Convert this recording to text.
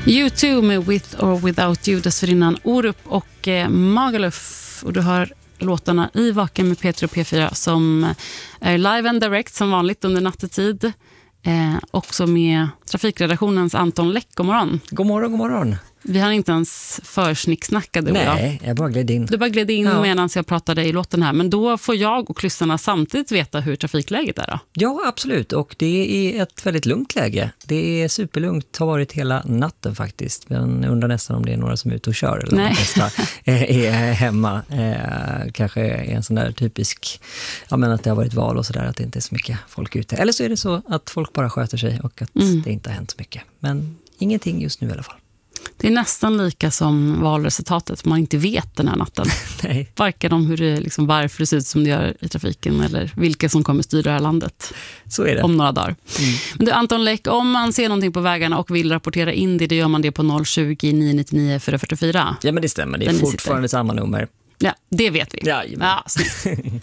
U2 med With or Without You, dessförinnan Orup och Magaluf. Och du har låtarna i Vaken med P3 och P4 som är live and direct som vanligt under nattetid. Också med trafikredaktionens Anton Läck. God morgon. God morgon, god morgon. Vi har inte ens försnicksnackade. Nej, jag bara gled in. Du bara gled in medan jag pratade i låten här. Men då får jag och lyssnarna samtidigt veta hur trafikläget är då? Ja, absolut. Och det är ett väldigt lugnt läge. Det är superlugnt, har varit hela natten faktiskt. Men undrar nästan om det är några som är ute och kör. Eller de flesta är hemma. Kanske är en sån där typisk, jag menar att det har varit val och sådär, att det inte är så mycket folk ute. Eller så är det så att folk bara sköter sig och att det inte har hänt så mycket. Men ingenting just nu i alla fall. Det är nästan lika som valresultatet. Man inte vet den här natten. Nej. Varken om hur det, liksom, varför det ser ut som det gör i trafiken eller vilka som kommer styra det här landet. Så är det. Om några dagar. Men du, Anton Läck, om man ser någonting på vägarna och vill rapportera in det, då gör man det på 020 999 444. Ja, men det stämmer. Det är fortfarande samma nummer. Ja, det vet vi. Ja, snyggt.